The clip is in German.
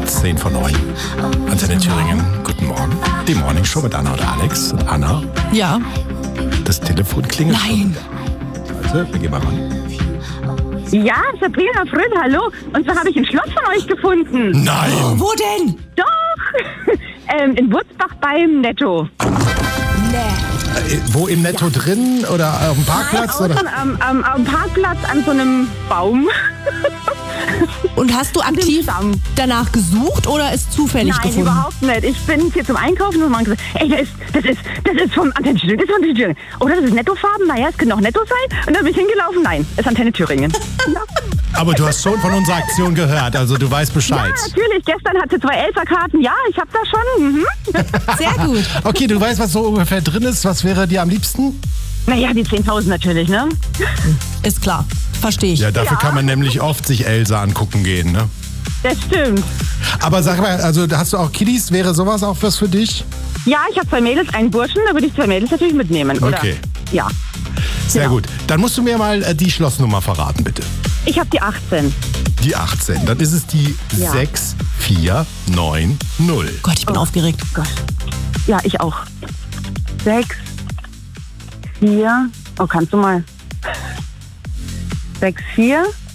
10 vor 9. Antenne Thüringen, guten Morgen. Die Morning Show mit Anna und Alex. Und Anna, Ja. das Telefon klingelt. Nein. Warte, wir gehen mal ran. Ja, Sabrina Fröll, hallo. Und zwar habe ich ein Schloss von euch gefunden. Nein! Wo denn? Doch! In Wurzbach beim Netto. Wo im Netto drin oder auf dem Parkplatz? Nein, Oder? außen am Parkplatz an so einem Baum. Und hast du aktiv Stamm. danach gesucht oder ist zufällig Nein, gefunden? überhaupt nicht. Ich bin hier zum Einkaufen und man gesagt, ey, das ist vom Antenne Thüringen, das ist von Antenne Thüringen. Oder das ist Nettofarben, naja, es könnte auch Netto sein. Und dann bin ich hingelaufen, nein, es ist Antenne Thüringen. Ja. Aber du hast schon von unserer Aktion gehört, also du weißt Bescheid. Ja, natürlich. Gestern hatte 2 Elferkarten. Ja, ich habe das schon. Mhm. Sehr gut. Okay, du weißt, was so ungefähr drin ist. Was wäre dir am liebsten? Naja, die 10.000 natürlich, ne? Ist klar. Verstehe ich. Ja, dafür kann man nämlich oft sich Elsa angucken gehen, ne? Das stimmt. Aber sag mal, also hast du auch Kiddies? Wäre sowas auch was für dich? Ja, ich habe 2 Mädels, einen Burschen. Da würde ich 2 Mädels natürlich mitnehmen, oder? Okay. Ja. Sehr Genau. gut. Dann musst du mir mal die Schlossnummer verraten, bitte. Ich habe die 18. Die 18. Dann ist es die Ja. 6490. Gott, ich bin aufgeregt. Gott. Ja, ich auch. 6, 4. Oh, kannst du mal? 6, 4,